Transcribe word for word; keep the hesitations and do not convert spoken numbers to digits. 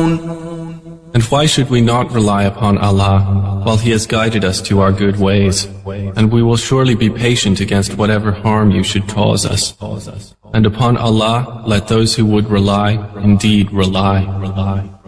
And why should we not rely upon Allah while He has guided us to our good ways? And we will surely be patient against whatever harm you should cause us. And upon Allah let those who would rely indeed rely.